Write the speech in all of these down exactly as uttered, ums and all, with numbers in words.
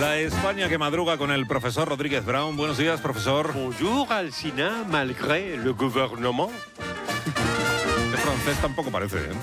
La España que madruga con el profesor Rodríguez Brown. Buenos días, profesor. Bonjour, Alsina, malgré le gouvernement. De francés tampoco parece, ¿eh?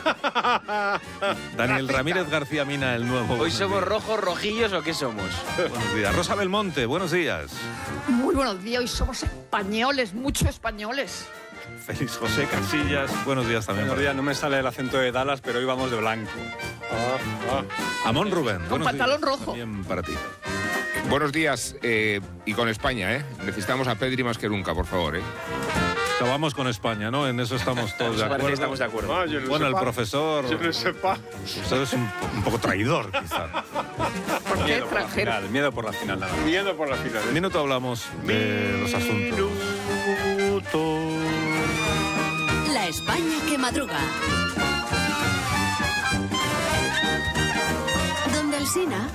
Daniel Ramírez García Mina, el nuevo. ¿Hoy somos rojos, rojillos o qué somos? Buenos días. Rosa Belmonte, buenos días. Muy buenos días, hoy somos españoles, muchos españoles. Félix José Casillas, buenos días también. Buenos días, no me sale el acento de Dallas, pero hoy vamos de blanco. Ah, ah. Amón Rubén, Con buenos pantalón días, rojo. también para ti. Buenos días, eh, y con España, ¿eh? Necesitamos a Pedri más que nunca, por favor, ¿eh? Acabamos con España, ¿no? En eso estamos todos de acuerdo. Estamos de acuerdo. Ah, yo no Bueno, sé el pa. profesor. Yo no sé pa. Usted es un, un poco traidor, quizá. ¿Por qué Miedo por la extranjero? final, miedo por la final. Nada más. Miedo por la final. Un minuto hablamos de los asuntos. La España que madruga. Donde Alsina.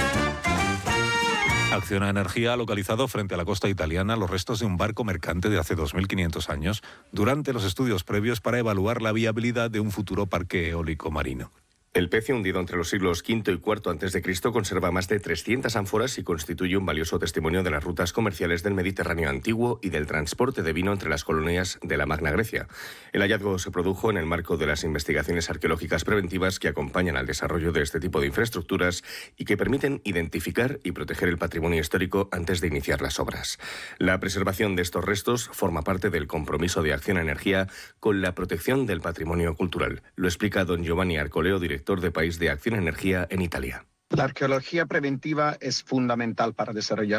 Acciona Energía ha localizado frente a la costa italiana los restos de un barco mercante de hace dos mil quinientos años durante los estudios previos para evaluar la viabilidad de un futuro parque eólico marino. El pecio, hundido entre los siglos quinto y cuarto antes de Cristo, conserva más de trescientas ánforas y constituye un valioso testimonio de las rutas comerciales del Mediterráneo antiguo y del transporte de vino entre las colonias de la Magna Grecia. El hallazgo se produjo en el marco de las investigaciones arqueológicas preventivas que acompañan al desarrollo de este tipo de infraestructuras y que permiten identificar y proteger el patrimonio histórico antes de iniciar las obras. La preservación de estos restos forma parte del compromiso de Acciona Energía con la protección del patrimonio cultural. Lo explica don Giovanni Arcoleo, director de País de Acciona Energía en Italia. La arqueología preventiva es fundamental para desarrollar